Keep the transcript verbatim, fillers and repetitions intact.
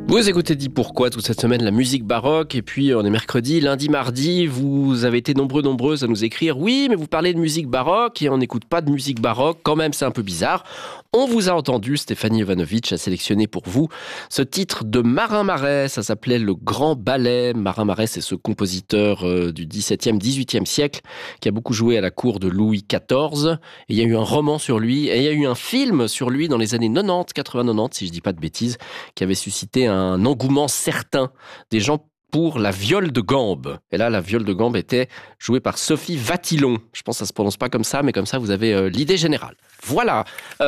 Vous écoutez Dit Pourquoi toute cette semaine, la musique baroque, et puis on est mercredi, lundi, mardi, vous avez été nombreux, nombreuses à nous écrire « Oui, mais vous parlez de musique baroque et on n'écoute pas de musique baroque, quand même c'est un peu bizarre ». On vous a entendu, Stéphanie Jovanovic a sélectionné pour vous ce titre de Marin Marais, ça s'appelait Le Grand Ballet. Marin Marais, c'est ce compositeur euh, du dix-septième, dix-huitième siècle qui a beaucoup joué à la cour de Louis quatorze. Et il y a eu un roman sur lui, et il y a eu un film sur lui dans les années quatre-vingts, quatre-vingts, quatre-vingt-dix, si je dis pas de bêtises, qui avait suscité un engouement certain des gens pour la viole de gambe. Et là, la viole de gambe était jouée par Sophie Vatillon. Je pense que ça se prononce pas comme ça, mais comme ça, vous avez euh, l'idée générale. Voilà. Euh,